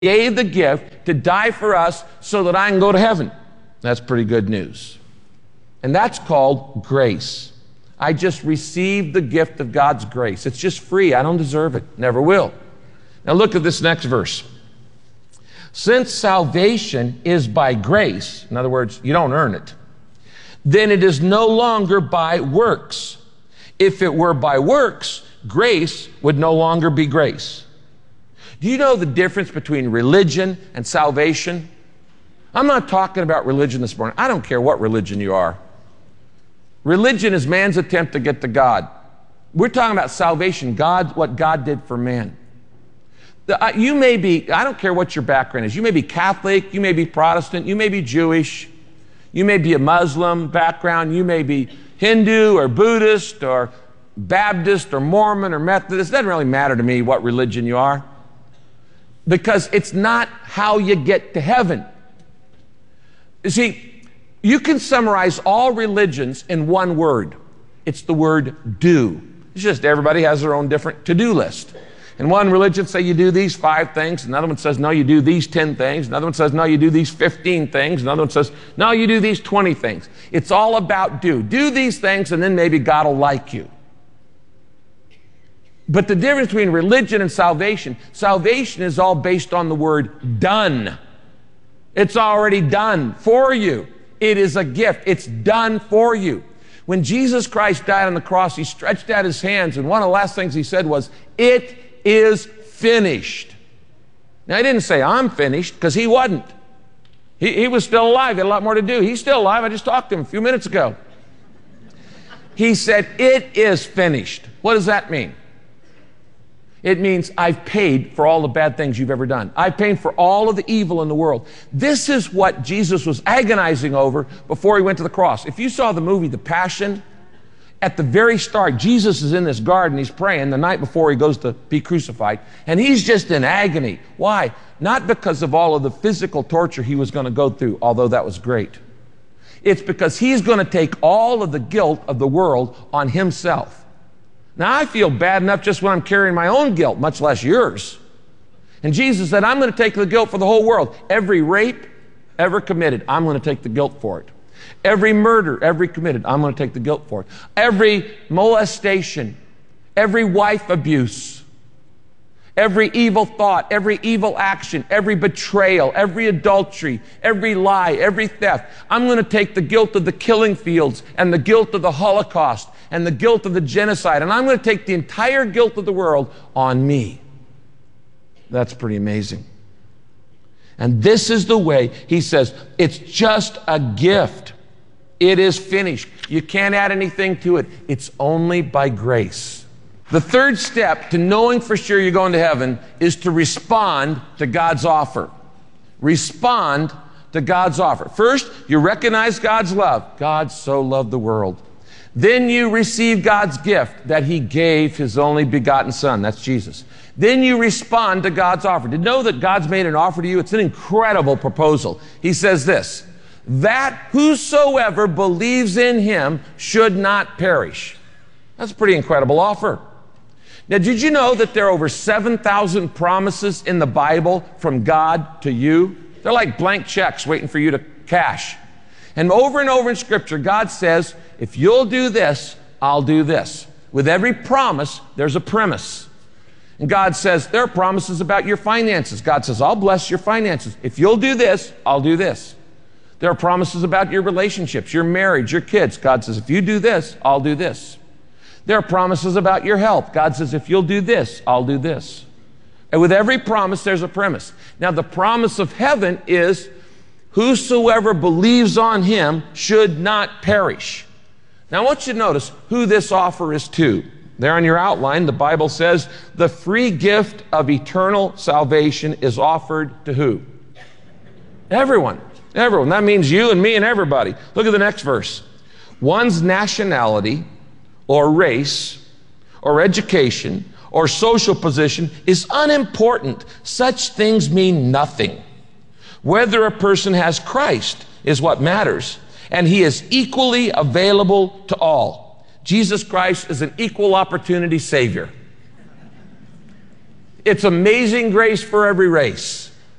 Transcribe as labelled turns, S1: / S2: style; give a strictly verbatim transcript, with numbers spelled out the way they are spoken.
S1: gave the gift to die for us so that I can go to heaven. That's pretty good news. And that's called grace. I just received the gift of God's grace. It's just free. I don't deserve it. Never will. Now look at this next verse. Since salvation is by grace, in other words, you don't earn it, then it is no longer by works. If it were by works, grace would no longer be grace. Do you know the difference between religion and salvation? I'm not talking about religion this morning. I don't care what religion you are. Religion is man's attempt to get to God. We're talking about salvation, God, what God did for man. The, uh, you may be, I don't care what your background is. You may be Catholic, you may be Protestant, you may be Jewish, you may be a Muslim background, you may be Hindu or Buddhist or Baptist or Mormon or Methodist. It doesn't really matter to me what religion you are, because it's not how you get to heaven. You see, you can summarize all religions in one word. It's the word do. It's just everybody has their own different to-do list. And one religion say you do these five things. Another one says, no, you do these ten things. Another one says, no, you do these fifteen things. Another one says, no, you do these twenty things. It's all about do. Do these things and then maybe God will like you. But the difference between religion and salvation, salvation is all based on the word done. It's already done for you. It is a gift. It's done for you. When Jesus Christ died on the cross, he stretched out his hands, and one of the last things he said was, it is finished. Now, he didn't say, I'm finished, because he wasn't. He, he was still alive. He had a lot more to do. He's still alive. I just talked to him a few minutes ago. He said, it is finished. What does that mean? It means I've paid for all the bad things you've ever done. I've paid for all of the evil in the world. This is what Jesus was agonizing over before he went to the cross. If you saw the movie The Passion, at the very start, Jesus is in this garden. He's praying the night before he goes to be crucified, and he's just in agony. Why? Not because of all of the physical torture he was going to go through, although that was great. It's because he's going to take all of the guilt of the world on himself. Now, I feel bad enough just when I'm carrying my own guilt, much less yours. And Jesus said, I'm going to take the guilt for the whole world. Every rape ever committed, I'm going to take the guilt for it. Every murder ever committed, I'm going to take the guilt for it. Every molestation, every wife abuse, every evil thought, every evil action, every betrayal, every adultery, every lie, every theft. I'm going to take the guilt of the killing fields and the guilt of the Holocaust and the guilt of the genocide, and I'm going to take the entire guilt of the world on me. That's pretty amazing. And this is the way he says, it's just a gift. It is finished. You can't add anything to it. It's only by grace. The third step to knowing for sure you're going to heaven is to respond to God's offer. Respond to God's offer. First, you recognize God's love. God so loved the world. Then you receive God's gift that he gave his only begotten son. That's Jesus. Then you respond to God's offer. To know that God's made an offer to you, it's an incredible proposal. He says this, that whosoever believes in him should not perish. That's a pretty incredible offer. Now, did you know that there are over seven thousand promises in the Bible from God to you? They're like blank checks waiting for you to cash. And over and over in Scripture, God says, if you'll do this, I'll do this. With every promise, there's a premise. And God says, there are promises about your finances. God says, I'll bless your finances. If you'll do this, I'll do this. There are promises about your relationships, your marriage, your kids. God says, if you do this, I'll do this. There are promises about your health. God says, if you'll do this, I'll do this. And with every promise, there's a premise. Now, the promise of heaven is, whosoever believes on him should not perish. Now, I want you to notice who this offer is to. There on your outline, the Bible says, the free gift of eternal salvation is offered to who? Everyone. Everyone. That means you and me and everybody. Look at the next verse. One's nationality or race or education or social position is unimportant. Such things mean nothing. Whether a person has Christ is what matters, and he is equally available to all. Jesus Christ is an equal opportunity Savior. It's amazing grace for every race.